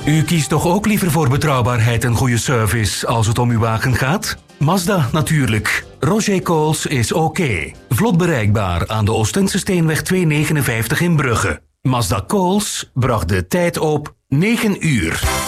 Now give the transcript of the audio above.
U kiest toch ook liever voor betrouwbaarheid en goede service als het om uw wagen gaat? Mazda natuurlijk. Roger Coles is oké. Vlot bereikbaar aan de Oostense Steenweg 259 in Brugge. Mazda Coles bracht de tijd op 9 uur.